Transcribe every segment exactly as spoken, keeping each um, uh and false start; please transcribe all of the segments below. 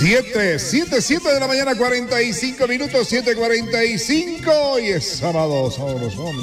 siete, siete, siete de la mañana, cuarenta y cinco minutos, siete cuarenta y cinco, y es sábado, sabrosón.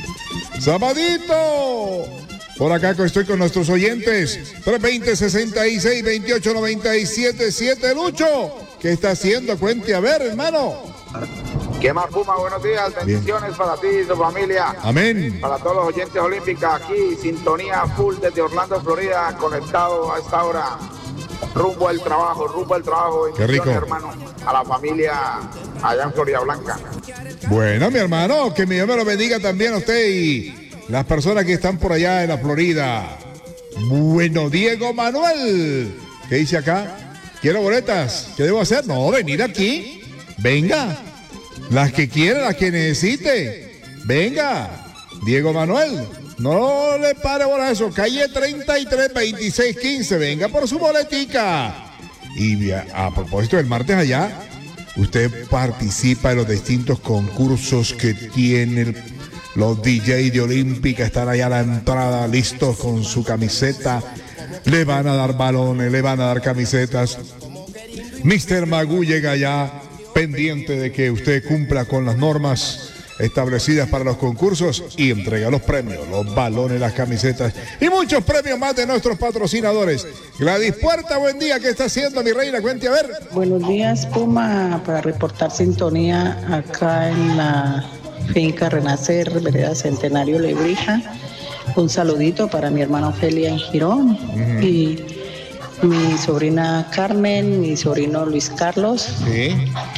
Sabadito. Por acá estoy con nuestros oyentes. tres veinte, sesenta y seis, veintiocho, noventa y siete, siete. Lucho, ¿qué está haciendo? Cuente a ver, hermano. ¿Qué más, Puma? Buenos días, bendiciones Bien. Para ti y tu familia. Amén. Para todos los oyentes olímpicos aquí, sintonía full desde Orlando, Florida, conectado a esta hora. Rumbo al trabajo, rumbo al trabajo. Qué rico. Hermano, a la familia allá en Florida Blanca. Bueno, mi hermano, que mi Dios me lo bendiga también a usted y las personas que están por allá en la Florida. Bueno, Diego Manuel, ¿qué dice acá? ¿Quiero boletas? ¿Qué debo hacer? No, venir aquí. Venga. Las que quiera, las que necesite. Venga. Diego Manuel, no le pare por eso. Calle treinta y tres, veintiséis quince. Venga por su boletica. Y a, a propósito del martes allá, usted participa en los distintos concursos que tiene el, los D J de Olímpica. Están allá a la entrada listos con su camiseta. Le van a dar balones, le van a dar camisetas. mister Magoo llega allá pendiente de que usted cumpla con las normas establecidas para los concursos y entrega los premios, los balones, las camisetas y muchos premios más de nuestros patrocinadores. Gladys Puerta, buen día, ¿qué está haciendo, mi reina? Cuente a ver. Buenos días, Puma, para reportar sintonía acá en la finca Renacer, vereda Centenario Lebrija. Un saludito para mi hermana Ofelia en Girón uh-huh. y mi sobrina Carmen, mi sobrino Luis Carlos. Sí.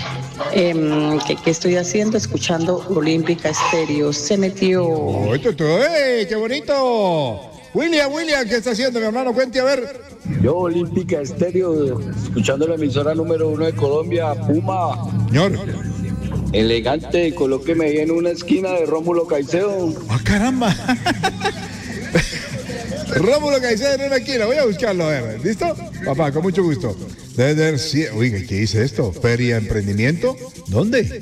Eh, ¿qué, ¿Qué estoy haciendo? Escuchando Olímpica Estéreo. Se metió. ¡Oh, esto, esto, ¡eh! ¡Qué bonito! William, William, ¿qué está haciendo, mi hermano? Cuente a ver. Yo, Olímpica Estéreo, escuchando la emisora número uno de Colombia, Puma. Señor. Elegante, colóqueme ahí en una esquina de Rómulo Caicedo. ¡Ah, caramba! Rómulo Caicedo en una esquina, voy a buscarlo, a ver, ¿listo? Papá, con mucho gusto. Desde el cielo, oiga, ¿qué dice esto? ¿Feria de emprendimiento? ¿Dónde?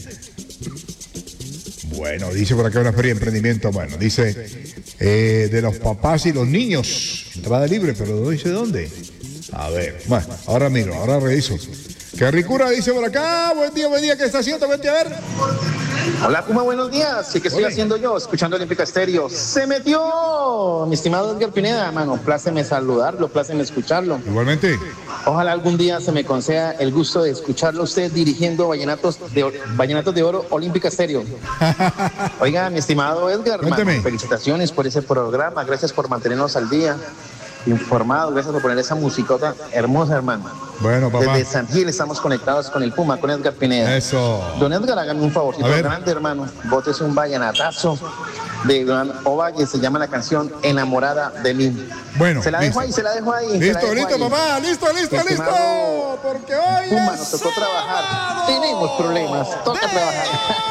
Bueno, dice por acá una feria de emprendimiento, bueno, dice eh, de los papás y los niños. Entrada libre, pero no dice dónde. A ver, bueno, ahora miro, ahora reviso. ¡Qué ricura! Dice por acá, buen día, buen día, ¿qué está haciendo? Vente a ver. Hola, Puma, buenos días. ¿Qué estoy Hola. haciendo yo? Escuchando Olímpica Estéreo. ¡Se metió! Mi estimado Edgar Pineda, mano, pláceme saludarlo, pláceme escucharlo. Igualmente. Ojalá algún día se me conceda el gusto de escucharlo usted dirigiendo Vallenatos de, Vallenatos de Oro Olímpica Estéreo. Oiga, mi estimado Edgar, mano, felicitaciones por ese programa. Gracias por mantenernos al día, informados. Gracias por poner esa musicota hermosa, hermano. Bueno, papá. Desde San Gil estamos conectados con el Puma, con Edgar Pineda. Eso. Don Edgar, hágame un favorcito grande, hermano. Bótese un vallenatazo de Don Ovalle, se llama la canción Enamorada de mí. Bueno, se la listo. dejo ahí, se la dejo ahí. Listo, dejo listo, ahí. papá, listo, listo, listo. Porque hoy Puma, es nos tocó sábado. trabajar. Tenemos problemas, toca trabajar.